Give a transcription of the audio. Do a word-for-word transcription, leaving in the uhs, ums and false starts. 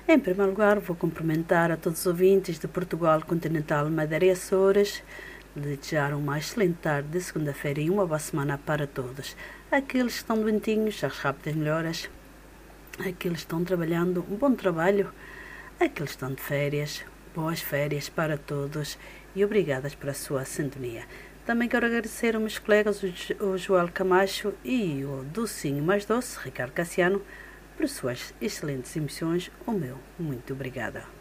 Em primeiro lugar, vou cumprimentar a todos os ouvintes de Portugal Continental, Madeira e Açores, desejar uma excelente tarde de segunda-feira e uma boa semana para todos. Aqueles que estão doentinhos, as rápidas melhoras. Aqueles que estão trabalhando, um bom trabalho. Aqueles que estão de férias, boas férias para todos e obrigadas pela sua sintonia. Também quero agradecer aos meus colegas, o Joel Camacho e o docinho mais doce, Ricardo Cassiano, por suas excelentes emissões. O meu muito obrigada.